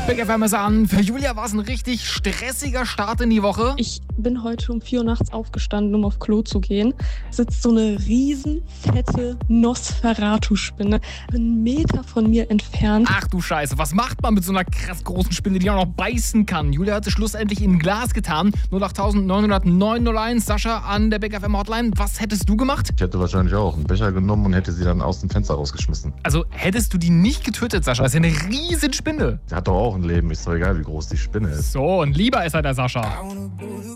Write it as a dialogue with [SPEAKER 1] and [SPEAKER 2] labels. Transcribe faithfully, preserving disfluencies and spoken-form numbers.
[SPEAKER 1] Big F M ist an. Für Julia war es ein richtig stressiger Start in die Woche.
[SPEAKER 2] Ich bin heute um vier Uhr nachts aufgestanden, um auf Klo zu gehen. Sitzt so eine riesen, fette Nosferatu-Spinne einen Meter von mir entfernt.
[SPEAKER 1] Ach du Scheiße, was macht man mit so einer krass großen Spinne, die auch noch beißen kann? Julia hat es schlussendlich in ein Glas getan. null acht neun null neun null eins, Sascha an der Big F M Hotline. Was hättest du gemacht?
[SPEAKER 3] Ich hätte wahrscheinlich auch einen Becher genommen und hätte sie dann aus dem Fenster rausgeschmissen.
[SPEAKER 1] Also hättest du die nicht getötet, Sascha? Das ist ja eine riesen Spinne.
[SPEAKER 3] Die hat doch auch ein Leben, ist doch egal, wie groß die Spinne ist.
[SPEAKER 1] So, und lieber ist er der Sascha.